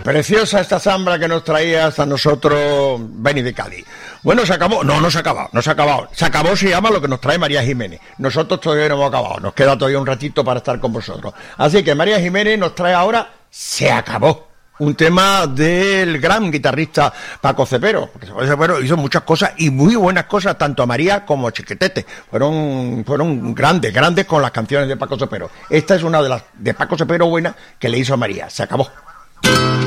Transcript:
Preciosa esta zambra que nos traía hasta nosotros Beni de Cádiz. Bueno, ¿se acabó? No se ha acabado, no se ha acabado. Se acabó, se llama lo que nos trae María Jiménez. Nosotros todavía no hemos acabado, nos queda todavía un ratito para estar con vosotros. Así que María Jiménez nos trae ahora Se acabó. Un tema del gran guitarrista Paco Cepero, porque Paco Cepero hizo muchas cosas y muy buenas cosas, tanto a María como a Chiquetete. Fueron grandes con las canciones de Paco Cepero. Esta es una de las de Paco Cepero buenas que le hizo a María. Se acabó.